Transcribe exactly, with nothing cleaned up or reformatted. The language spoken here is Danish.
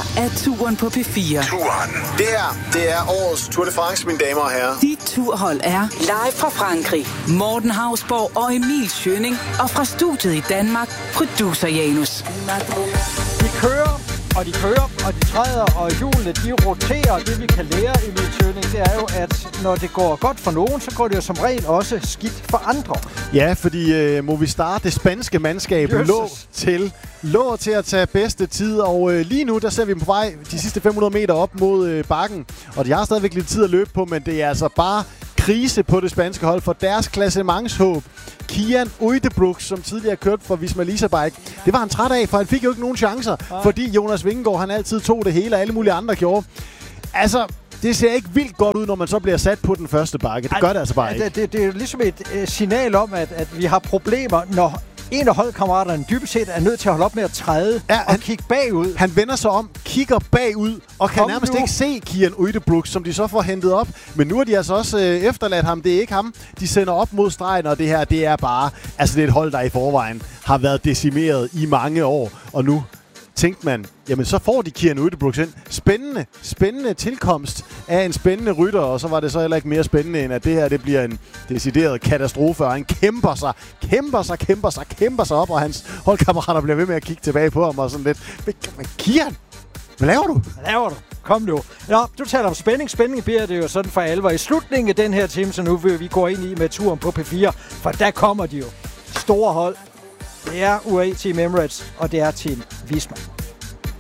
er turen på P fire. Turen. Det her, det er årets Tour de France, mine damer og herrer. Dit turhold er live fra Frankrig. Morten Hausborg og Emil Schønning. Og fra studiet i Danmark, producer Janus. De kører, og de kører, og de træder, og hjulene, de roterer. Det vi kan lære, Emil Schønning, det er jo, at når det går godt for nogen, så går det jo som regel også skidt for andre. Ja, fordi øh, Movistar, det spanske mandskab, Jesus. lå til, lå til at tage bedste tid. Og øh, lige nu, der ser vi dem på vej de sidste fem hundrede meter op mod øh, bakken. Og de har stadigvæk lidt tid at løbe på, men det er altså bare krise på det spanske hold for deres klassementshåb. Kian Uijtdebroeks, som tidligere kørt for Visma Lease Bike, det var han træt af, for han fik jo ikke nogen chancer, ja. fordi Jonas Vingegaard, han altid tog det hele, og alle mulige andre gjorde. Altså, det ser ikke vildt godt ud, når man så bliver sat på den første bakke. Det gør det altså bare ikke. Det, det, det er jo ligesom et uh, signal om, at, at vi har problemer, når en af holdkammeraterne dybest set er nødt til at holde op med at træde ja, og han, kigge bagud. Han vender sig om, kigger bagud og kan Kom nærmest nu. ikke se Kian Uijtdebroeks, som de så får hentet op. Men nu har de altså også øh, efterladt ham. Det er ikke ham. De sender op mod stregen, og det her, det er bare... Altså, det er et hold, der i forvejen har været decimeret i mange år. Og nu tænkte man, jamen så får de Kian Uijtdebroeks ind. Spændende, spændende tilkomst af en spændende rytter, og så var det så heller ikke mere spændende, end at det her, det bliver en decideret katastrofe, og han kæmper sig, kæmper sig, kæmper sig, kæmper sig op, og hans holdkammerater bliver ved med at kigge tilbage på ham, og sådan lidt, men Kian, hvad laver du? Hvad laver du? Kom nu. Nå, du taler om spænding. Spænding bliver det jo sådan for alvor i slutningen af den her time, så nu vil vi gå ind i med turen på P fire, for der kommer de jo. Store hold. Det er U A E Team Emirates, og det er Team Visma.